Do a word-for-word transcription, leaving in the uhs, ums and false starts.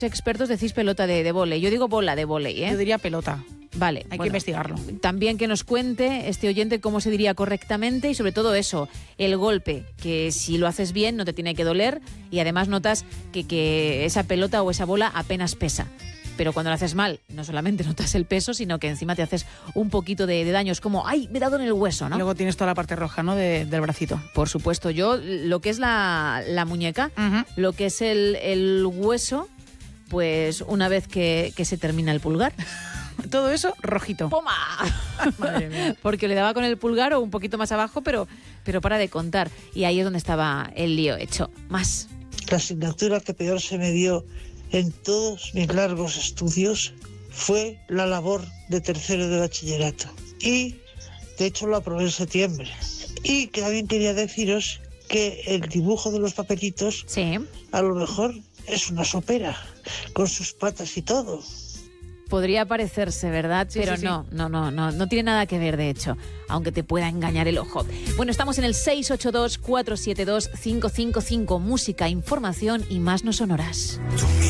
expertos decís pelota de, de vóley. Yo digo bola de vóley, ¿eh? Yo diría pelota. Vale. Hay bueno, que investigarlo. También que nos cuente este oyente cómo se diría correctamente y sobre todo eso, el golpe, que si lo haces bien no te tiene que doler y además notas que, que esa pelota o esa bola apenas pesa. Pero cuando lo haces mal, no solamente notas el peso, sino que encima te haces un poquito de, de daño. Es como, ¡ay, me he dado en el hueso!, ¿no? Y luego tienes toda la parte roja, ¿no?, de, del bracito. Por supuesto. Yo, lo que es la, la muñeca, uh-huh. lo que es el, el hueso, pues una vez que, que se termina el pulgar... Todo eso rojito. ¡Poma! Madre mía. Porque le daba con el pulgar o un poquito más abajo, pero, pero para de contar. Y ahí es donde estaba el lío hecho. Más. La asignatura que peor se me dio en todos mis largos estudios fue la labor de tercero de bachillerato. Y, de hecho, lo aprobé en septiembre. Y que también quería deciros que el dibujo de los papelitos, sí, a lo mejor es una sopera, con sus patas y todo. Podría parecerse, ¿verdad? Sí, Pero sí, sí. no, no, no, no, no tiene nada que ver, de hecho, aunque te pueda engañar el ojo. Bueno, estamos en el seis ocho dos, cuatro siete dos, cinco cinco cinco. Música, información y más no sonoras.